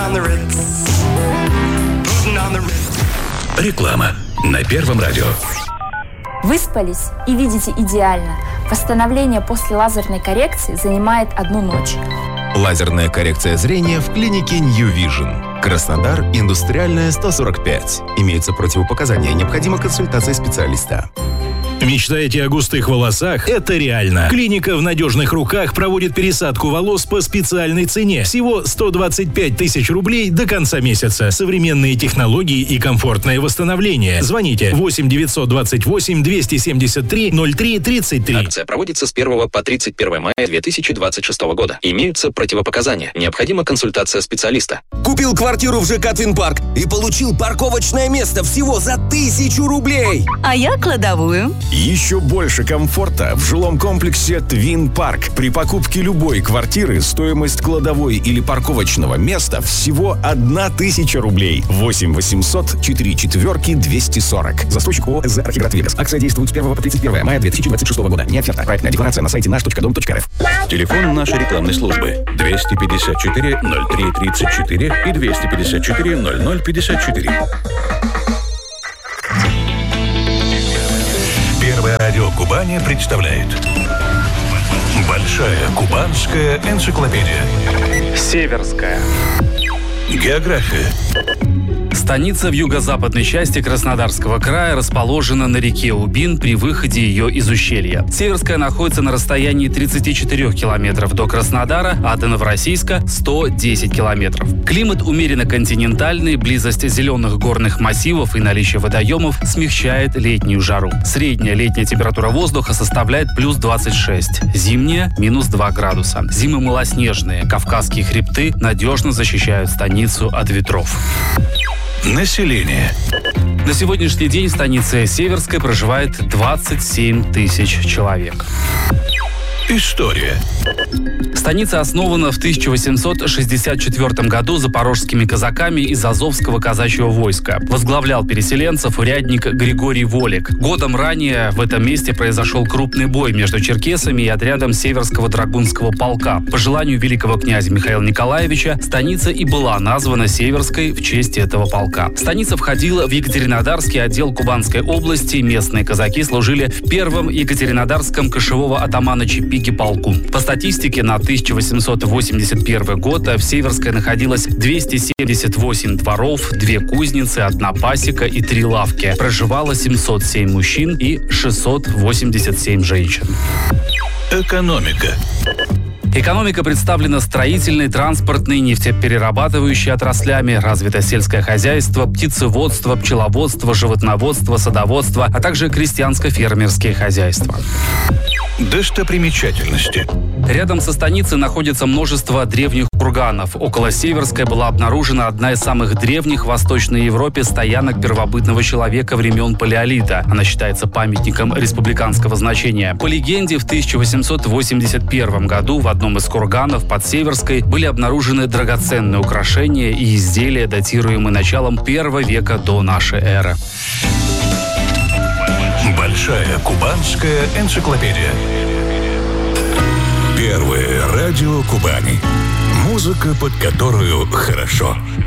Реклама на Первом радио. Выспались и видите идеально. Восстановление после лазерной коррекции занимает 1 ночь. Лазерная коррекция зрения в клинике New Vision. Краснодар, Индустриальная, 145. Имеются противопоказания. Необходима консультация специалиста. Мечтаете о густых волосах? Это реально. Клиника в надежных руках проводит пересадку волос по специальной цене. Всего 125 тысяч рублей до конца месяца. Современные технологии и комфортное восстановление. Звоните 8 928 273 03 33. Акция проводится с 1 по 31 мая 2026 года. Имеются противопоказания. Необходима консультация специалиста. Купил квартиру в ЖК «Твин-Парк» и получил парковочное место всего за 1000 рублей. А я кладовую. Еще больше комфорта в жилом комплексе «Твин-Парк». При покупке любой квартиры стоимость кладовой или парковочного места всего 1000 рублей. 8 800 44 240. Застройщик ООО «Архиград Вегас». Акция действует с 1 по 31 мая 2026 года. Не оферта. Проектная декларация на сайте наш.дом.рф. Телефон нашей рекламной службы 254 03 34 и 254 00 54. Первое радио Кубани представляет Большая кубанская энциклопедия. Северская. География. Станица в юго-западной части Краснодарского края расположена на реке Убин при выходе ее из ущелья. Северская находится на расстоянии 34 километров до Краснодара, а до Новороссийска 110 километров. Климат умеренно континентальный, близость зеленых горных массивов и наличие водоемов смягчает летнюю жару. Средняя летняя температура воздуха составляет плюс 26, зимняя – минус 2 градуса. Зимы малоснежные, Кавказские хребты надежно защищают станицу от ветров. Население. На сегодняшний день в станице Северской проживает 27 тысяч человек. История. Станица основана в 1864 году запорожскими казаками из Азовского казачьего войска. Возглавлял переселенцев урядник Григорий Волик. Годом ранее в этом месте произошел крупный бой между черкесами и отрядом Северского драгунского полка. По желанию великого князя Михаила Николаевича станица и была названа Северской в честь этого полка. Станица входила в Екатеринодарский отдел Кубанской области. Местные казаки служили в первом Екатеринодарском кошевого атамана Чепиги полку. По статистике на 1881 год в Северской находилось 278 дворов, 2 кузницы, 1 пасека и 3 лавки. Проживало 707 мужчин и 687 женщин. Экономика. Экономика представлена строительной, транспортной, нефтеперерабатывающей отраслями, развито сельское хозяйство, птицеводство, пчеловодство, животноводство, садоводство, а также крестьянско-фермерские хозяйства. Достопримечательности. Рядом со станицей находится множество древних курганов. Около Северской была обнаружена одна из самых древних в Восточной Европе стоянок первобытного человека времен Палеолита. Она считается памятником республиканского значения. По легенде, в 1881 году в одном из курганов под Северской были обнаружены драгоценные украшения и изделия, датируемые началом 1 века до нашей эры. Большая кубанская энциклопедия. Первое радио Кубани. Музыка, под которую хорошо.